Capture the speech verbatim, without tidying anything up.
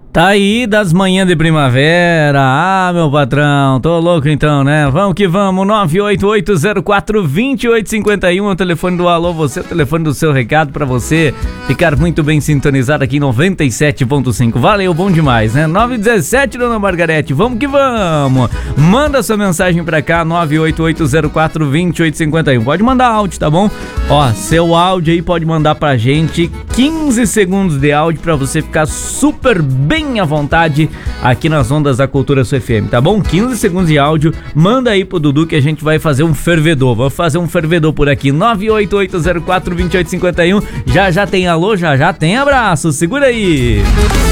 Tá aí das manhãs de primavera. Ah, meu patrão, tô louco então, né? Vamos que vamos. nove oito oito zero quatro dois oito cinco um, o telefone do Alô Você, o telefone do seu recado pra você ficar muito bem sintonizado aqui em noventa e sete ponto cinco. Valeu, bom demais, né? nove um sete, dona Margarete, vamos que vamos. Manda sua mensagem pra cá, nove oito oito zero quatro dois oito cinco um. Pode mandar áudio, tá bom? Ó, seu áudio aí pode mandar pra gente quinze segundos de áudio pra você ficar super bem à vontade aqui nas ondas da Cultura Sul F M, tá bom? quinze segundos de áudio, manda aí pro Dudu que a gente vai fazer um fervedor, vamos fazer um fervedor por aqui, nove oito oito zero quatro dois oito cinco um, já já tem alô, já já tem abraço, segura aí!